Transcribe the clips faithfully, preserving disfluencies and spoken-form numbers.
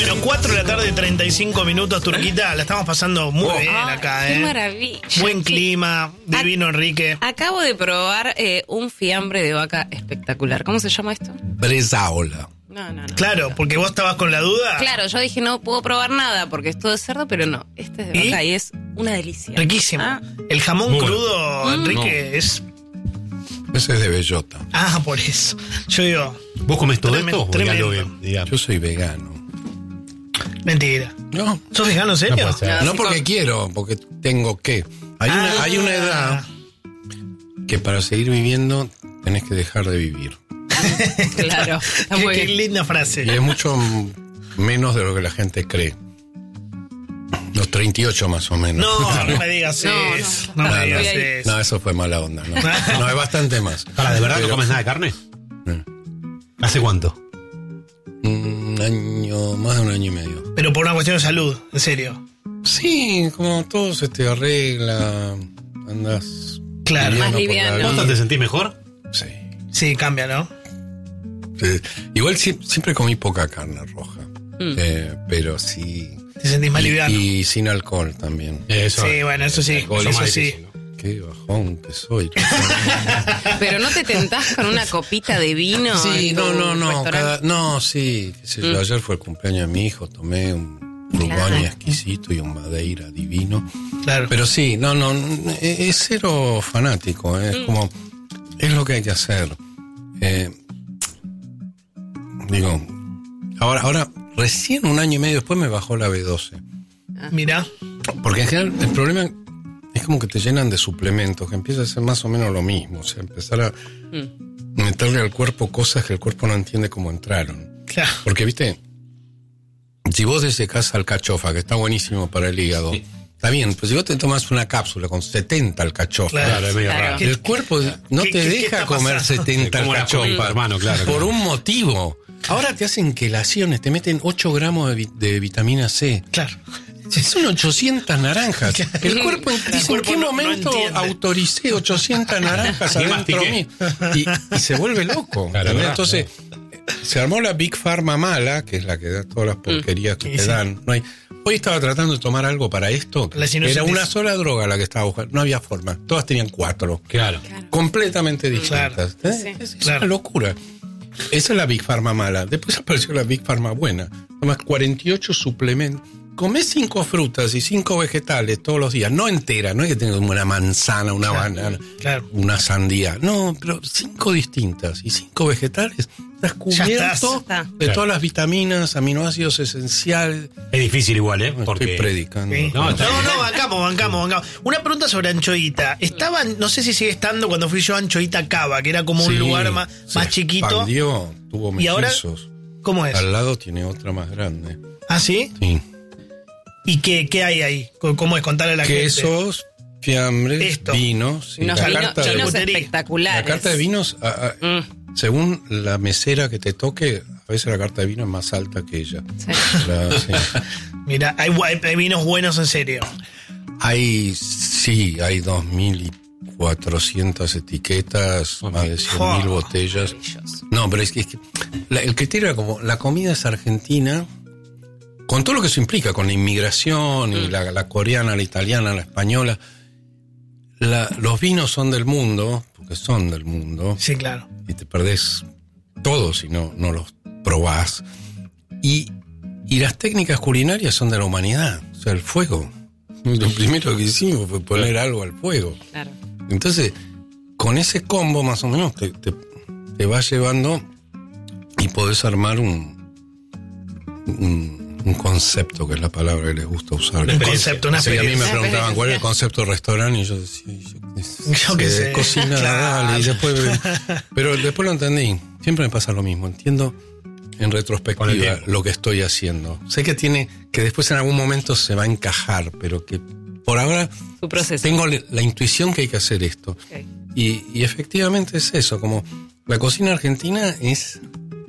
Bueno, cuatro de la tarde, treinta y cinco minutos, Turquita. La estamos pasando muy bien Ay, acá, qué ¿eh? maravilla. Buen clima, divino Enrique. Acabo de probar eh, un fiambre de vaca espectacular. ¿Cómo se llama esto? Bresaola. No, no, no. Claro, no. porque vos estabas con la duda. Claro, yo dije no puedo probar nada porque es todo de cerdo, pero no. Este es de ¿Y? vaca y es una delicia. Riquísimo. Ah. El jamón Muy crudo, bueno. Enrique, No. es... Ese es de bellota. Ah, por eso. Yo digo, ¿Vos comés todo Tremendo, esto? O ya lo tremendo. bien, digamos. Yo soy vegano. mentira. No, ¿Sos vegano, en serio? No puede ser. no sí, porque con- quiero, porque tengo que. Hay una, Ah. hay una edad que para seguir viviendo tenés que dejar de vivir. Claro, está Qué, muy qué bien. linda frase. Y es mucho menos de lo que la gente cree. Los treinta y ocho más o menos. No, no me digas No, eso. no. No, No, me no, digas Voy a eso. no, eso fue mala onda. No, no es bastante más. Ahora, ¿de verdad Pero- no comes nada de carne? Eh, ¿Hace cuánto? Un año, más de un año y medio. Pero por una cuestión de salud, en serio. Sí, como todo se te arregla, andas Claro. Más por la liviano. vida. ¿Vos te sentís mejor? Sí. Sí, cambia, ¿no? Sí. Igual si- siempre comí poca carne roja, Mm. eh, pero sí. Te sentís más y, liviano. y sin alcohol también. Eso. Sí, bueno, eso sí. Alcohol, Eso más sí. difícil, ¿no? Qué bajón que soy. Pero no te tentás con una copita de vino. Sí, en no, tu no, no. restaurante? cada- no, sí. qué sé yo, Mm. ayer fue el cumpleaños de mi hijo, tomé un Claro. Rubani exquisito y un Madeira divino. Claro. Pero sí, no, no, es es cero fanático, ¿eh? es Mm. como, es lo que hay que hacer. Eh, digo, ahora, ahora, recién un año y medio después me bajó la B doce. Mirá. Porque en general el problema es como que te llenan de suplementos, que empieza a ser más o menos lo mismo, o sea, empezar a Mm. meterle al cuerpo cosas que el cuerpo no entiende cómo entraron. Claro. Porque, viste, si vos desecás alcachofa, que está buenísimo para el hígado, Sí. está bien, pues si vos te tomas una cápsula con setenta alcachofas, Claro. Claro, es medio Claro. raro. el cuerpo no ¿Qué- te qué- qué deja está comer pasando? setenta Como una comida, alcachofas, hermano, claro, por claro. un motivo. Ahora te hacen quelaciones, te meten ocho gramos de, vi- de vitamina C. Claro. Son ochocientas naranjas. El cuerpo El dice, ¿en cuerpo qué no- no entiende. autoricé ochocientas naranjas ¿Qué adentro mío? mastiqué? Y, y se vuelve loco. Claro, ¿entendés? ¿verdad? Entonces, se armó la Big Pharma mala, que es la que da todas las porquerías que Sí, te sí. dan. No hay, hoy estaba tratando de tomar algo para esto. La sinusitis. Era una sola droga la que estaba buscando. No había forma. Todas tenían cuatro. Claro. Completamente Claro. distintas. ¿Eh? Sí. Es, es Claro. una locura. Esa es la Big Pharma mala. Después apareció la Big Pharma buena. Tomas cuarenta y ocho suplementos. Comés cinco frutas y cinco vegetales todos los días. No entera, no es que tengas una manzana, una Claro, banana, claro. una sandía. No, pero cinco distintas y cinco vegetales. Estás Ya cubierto estás. Está. de Claro. todas las vitaminas, aminoácidos esenciales. Es difícil igual, ¿eh? Porque... Estoy predicando. Sí. No, No, está bien. no, bancamos, bancamos, bancamos. Una pregunta sobre Anchoita. Estaba, no sé si sigue estando cuando fui yo a Anchoita Cava, que era como un Sí, lugar más, se más chiquito. expandió, tuvo ¿Y ahora? mellizos. ¿Cómo es? Al lado tiene otra más grande. ¿Ah, sí? Sí. ¿Y qué, qué hay ahí? ¿Cómo es? Contarle a la gente. Quesos, fiambres, Esto. vinos. sí, Unos la, vino- carta de, vinos la espectaculares. la carta de vinos, a- a- Mm, según la mesera que te toque, a veces la carta de vino es más alta que ella. sí. La- sí. Mira, hay, gua- hay vinos buenos en serio. Hay, sí, hay dos mil cuatrocientas etiquetas, más de cien mil Oh, botellas. Maravilloso. No, pero es que, es que la- el criterio era como, la comida es argentina, con todo lo que eso implica, con la inmigración, y la, la coreana, la italiana, la española. La- los vinos son del mundo, porque son del mundo, Sí, claro. y te perdés todo si no, no los probás. Y, y las técnicas culinarias son de la humanidad, o sea, el fuego. Lo primero que hicimos fue poner algo al fuego. Claro. Entonces, con ese combo más o menos te, te, te va llevando y podés armar un, un, un concepto, que es la palabra que les gusta usar. Un concepto, una Sí, a mí me experiencia. preguntaban cuál es el concepto de restaurante y yo decía, yo, Yo qué sé. cocina, Claro. dale, y después, pero después lo entendí. Siempre me pasa lo mismo, entiendo en Con el retrospectiva tiempo. lo que estoy haciendo. Sé que tiene, que después en algún momento se va a encajar, pero que por ahora Su proceso. tengo le- la intuición que hay que hacer esto. Ok. Y, y efectivamente es eso, como la cocina argentina es,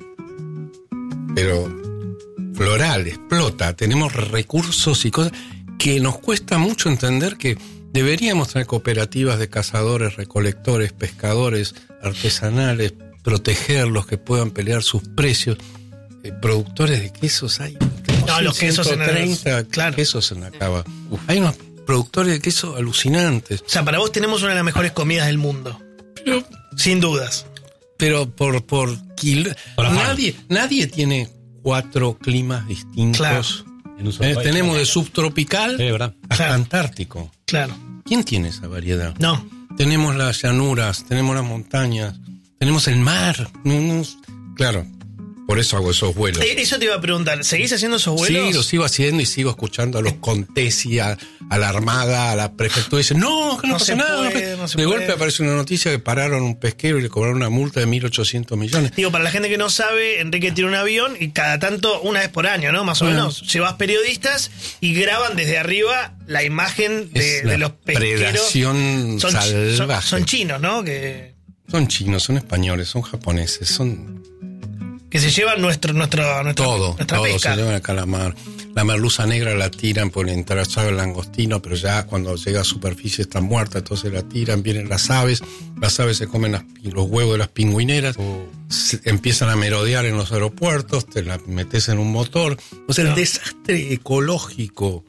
pero floral, explota, tenemos recursos y cosas que nos cuesta mucho entender que deberíamos tener cooperativas de cazadores, recolectores, pescadores, artesanales, protegerlos, que puedan pelear sus precios, eh, productores de quesos hay. No, No, los quesos en el- ciento treinta claro. quesos en la cava. Hay unos productores de queso alucinantes. O sea, para vos tenemos una de las mejores comidas del mundo. Pero, Sin dudas. pero por, por kil- Por afán. nadie, nadie tiene cuatro climas distintos. Claro. En un solo Eh, país. tenemos de subtropical Sí, ¿verdad? hasta Claro. antártico. Claro. ¿Quién tiene esa variedad? No. Tenemos las llanuras, tenemos las montañas, tenemos el mar. No, no, claro, por eso hago esos vuelos. Eh, Eso te iba a preguntar. ¿Seguís haciendo esos vuelos? Sí, lo sigo haciendo y sigo escuchando a los Contesi, a, a la Armada, a la prefectura. Dicen, no, que no, No pasa se nada. puede, no se de puede. golpe aparece una noticia que pararon un pesquero y le cobraron una multa de mil ochocientos millones. Digo, para la gente que no sabe, Enrique tiene un avión y cada tanto, una vez por año, ¿no? Más o Bueno. menos, llevas periodistas y graban desde arriba la imagen de, Es de la los pesqueros. predación Son, chi- son, salvaje. son chinos, ¿no? Que, Son chinos, son españoles, son japoneses, son que se llevan nuestro, nuestro, nuestra, todo, nuestra todo. pesca. Se llevan el calamar. La merluza negra la tiran por entrar el langostino, pero ya cuando llega a superficie está muerta, entonces la tiran, vienen las aves, las aves se comen las pi- los huevos de las pingüineras, se- empiezan a merodear en los aeropuertos, te la metes en un motor. O sea, el No. desastre ecológico,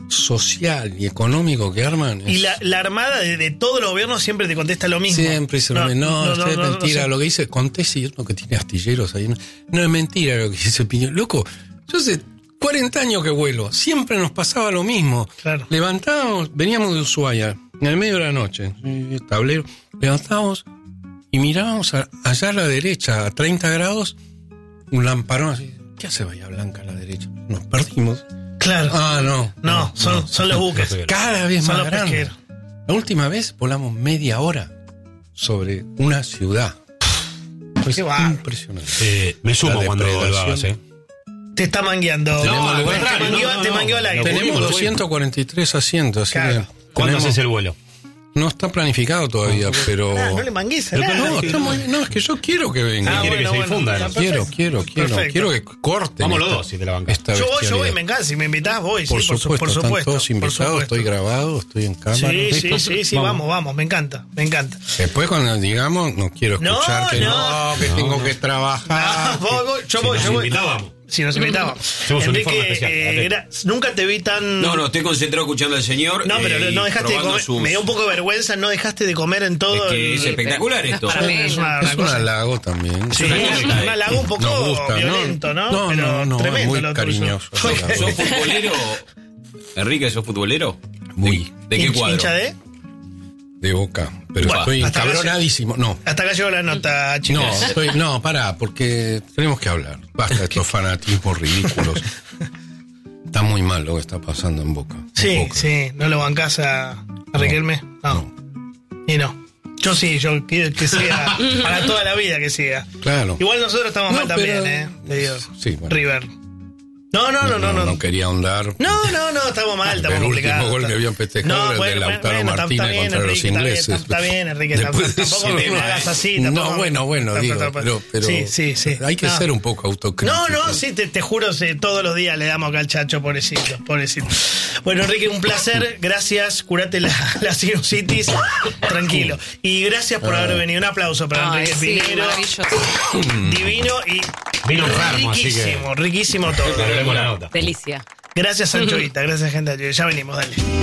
social y económico que arman es- Y la, la armada de, de todos los gobiernos siempre te contesta lo mismo. siempre dice lo mismo. No, esto es no, mentira. no sé. Lo que dice Contesi es lo que tiene astilleros ahí. No, no es mentira lo que dice Piñón. Loco, yo hace cuarenta años que vuelo. Siempre nos pasaba lo mismo. Claro. Levantábamos, veníamos de Ushuaia, en el medio de la noche, eh, tablero, levantábamos y mirábamos a- allá a la derecha, a treinta grados, un lamparón así. ¿Qué hace Bahía Blanca a la derecha? Nos perdimos. Claro. Ah, no. no, son, son los buques. Cada vez Son más los grande. pesqueros. La última vez volamos media hora sobre una ciudad. Pues Qué bárbaro. impresionante. Eh, me sumo La cuando depredación. vuelvas, ¿eh? Te está mangueando. Tenemos te, lugar. te mangueó, No, no, te no. mangueó al aire. Tenemos Tenemos vuelo. doscientos cuarenta y tres asientos, así Claro. que ¿Cuándo tenemos- haces el vuelo? no está planificado todavía, pero... Ah, no le mangues a Pero nada. No, está muy- no, es que yo quiero que venga. Ah, quiere que se difunda, está ¿no? quiero, perfecto. quiero, quiero, Perfecto. quiero que corten. Vamos los esta- dos, si te la bancas. esta Yo voy, yo voy, bestialidad. me encanta. Si me invitás, voy. Por sí, por, su- supuesto, por están supuesto. todos por invitados, supuesto. estoy grabado, estoy en cámara. Sí, sí, ¿Listo? sí, sí, vamos, vamos, me encanta, me encanta. Después cuando digamos, no quiero No, escuchar que no. no, que tengo que trabajar. Ah, voy, voy, yo Si voy, nos yo voy. invitábamos. Si nos invitábamos. Hacemos un informe especial, eh, dale. era- nunca te vi tan. No, no, estoy concentrado escuchando al señor. No, pero eh, no dejaste de probando comer. sus- Me dio un poco de vergüenza, no dejaste de comer en todo. Es que el- es espectacular no es esto. para mí. Es una, una Es un cosa. halago también. Sí, Es una es cosa, un halago un poco Nos gusta, violento, ¿no? No, Pero no, no, tremendo muy lo tuyo. cariñoso. ¿Sos futbolero? Enrique, ¿sos futbolero? Muy. ¿De qué Hinch- cuadro? hincha de? De Boca. Pero Bueno, estoy hasta acá encabronadísimo. No, Hasta acá llegó la nota, no, chicos. estoy, no, pará, porque tenemos que hablar. Basta de estos fanatismos ridículos. Está muy mal lo que está pasando en Boca. En Sí, Boca. sí, ¿no lo bancás a, a Riquelme? No. No. Y no. Yo sí, yo quiero que siga para toda la vida que siga. Claro. Igual nosotros estamos No, mal también, pero- ¿eh? Te digo. Sí, bueno. River. No, no, no, no, no. No quería ahondar. No, no, no, estamos mal, estamos El complicados. último gol que habían festejado era el de Lautaro está- Martínez está bien, contra los Enrique, está bien, ingleses. Está, está bien, Enrique, Después de tampoco eso, me, me hagas así. tampoco- No, bueno, bueno, tampoco- digo, tampoco- pero, pero sí, sí, sí. hay que No. ser un poco autocrítico. No, no, sí, te, te juro, sí, todos los días le damos acá al chacho, pobrecito, pobrecito. Bueno, Enrique, un placer, gracias, curate la, la sinusitis, tranquilo. Y gracias por haber venido, un aplauso para Ay, Enrique sí, Pinero, maravilloso. divino y Vino enfermo, así que- riquísimo, riquísimo todo. Le haremos la nota. Delicia. Gracias, Anchoita, gracias, gente, ya venimos, dale.